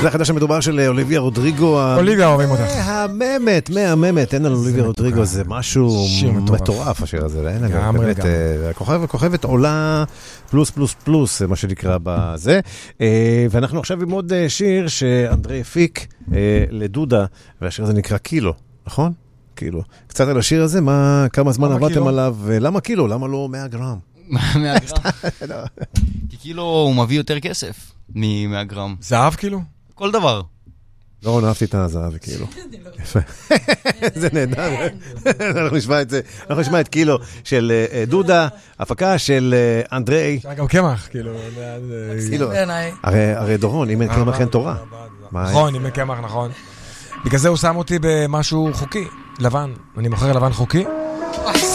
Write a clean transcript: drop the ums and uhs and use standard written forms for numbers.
זה החדש המדובר של אוליביה רודריגו. אוליביה, אוהבים אותך. מהממת, אין על אוליביה רודריגו, זה משהו מטורף השיר הזה. באמת, הכוכבת עולה פלוס פלוס פלוס, מה שנקרא בזה. ואנחנו עכשיו עם עוד שיר שאנדרי הפיק לדודה, והשיר הזה נקרא קילו, נכון? קילו. קצת על השיר הזה, כמה זמן עבדתם עליו, למה קילו? למה לא 100 גרם? 100 גרם. כי כאילו הוא מביא יותר כסף מ-100 גרם. זהב כאילו? כל דבר. לא אהבתי את הזהב כאילו. יפה. זה נהדר. אנחנו נשמע את זה. אנחנו נשמע את קילו של דודה, הפקה של אנדרי. גם קמח, כאילו. הרי דורון, אם אין קמח אין תורה. נכון, אם אין קמח, נכון. בגלל זה הוא שם אותי במשהו חוקי, לבן. אני מוכר לבן חוקי.